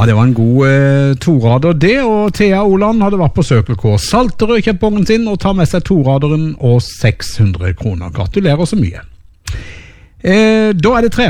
Ja, det var en god torader det, og Thea Oland hadde vært på Circle K. Salterød kjøpt bongen sin og tar med seg toraderen og 600 kroner. Gratulerer så mye. Da er det tre.